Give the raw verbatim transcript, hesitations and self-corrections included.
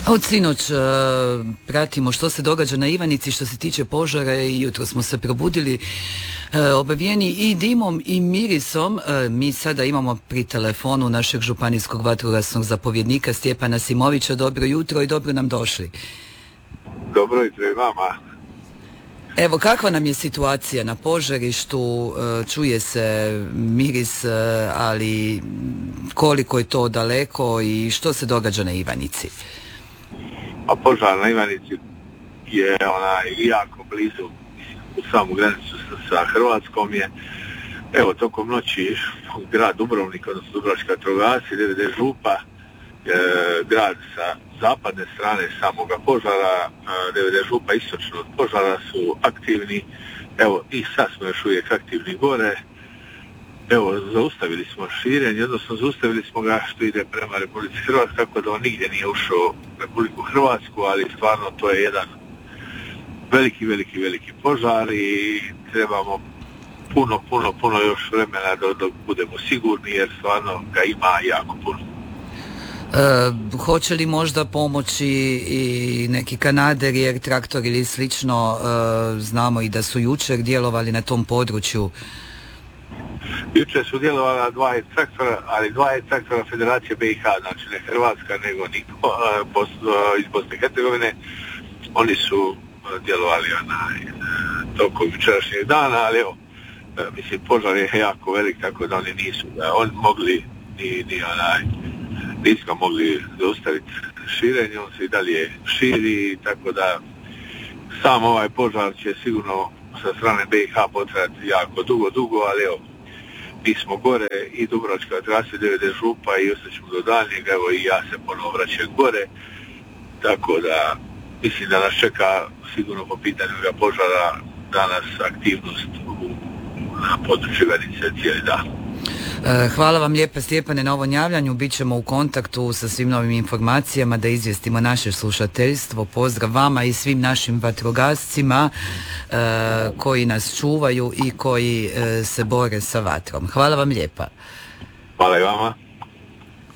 Od sinoć uh, pratimo što se događa na Ivanici što se tiče požara i jutro smo se probudili uh, obavijeni i dimom i mirisom. Uh, mi sada imamo pri telefonu našeg županijskog vatrogasnog zapovjednika Stjepana Simovića. Dobro jutro i dobro nam došli. Dobro jutro i vama. Evo, kakva nam je situacija na požarištu? Uh, čuje se miris, uh, ali koliko je to daleko i što se događa na Ivanici? A požar na Ivanici je onaj jako blizu, u samu granicu sa, sa Hrvatskom je. Evo, tokom noći grad Dubrovnik, odnosno Dubrovačka vatrogasci, D V D Župa, e, grad sa zapadne strane samoga požara, e, D V D Župa istočno od požara su aktivni. Evo, i sad smo još uvijek aktivni gore. Evo, zaustavili smo širenje, odnosno zaustavili smo ga što ide prema Republici Hrvatskoj, tako da on nigdje nije ušao u Republiku Hrvatsku, ali stvarno to je jedan veliki, veliki, veliki požar i trebamo puno, puno, puno još vremena dok, dok budemo sigurni, jer stvarno ga ima jako puno. E, hoće li možda pomoći i neki kanaderi, jer traktor ili slično, e, znamo i da su jučer djelovali na tom području? Jučer su djelovala dva traktora, ali dva traktora Federacije B i H, znači ne Hrvatska, nego niko, iz Bosne i Hercegovine. Oni su djelovali onaj, tokom jučerašnjeg dana, ali evo, mislim, požar je jako velik, tako da oni nisu, da oni mogli, ni, ni onaj, nismo mogli zaustaviti širenje, on se i dalje širi, tako da sam ovaj požar će sigurno sa strane B i H potrajati jako dugo, dugo, ali evo, mi smo gore i Dubrovačka vatrogasci, D V D Župa i ostaćemo do daljnjega, evo i ja se ponovo vraćam gore, tako da mislim da nas čeka sigurno po pitanju požara danas aktivnost u, na području Ivanice cijeli dan. Hvala vam lijepa, Stjepane, na ovom javljanju. Bićemo u kontaktu sa svim novim informacijama da izvijestimo naše slušateljstvo. Pozdrav vama i svim našim vatrogascima uh, koji nas čuvaju i koji uh, se bore sa vatrom. Hvala vam lijepa. Hvala i vama.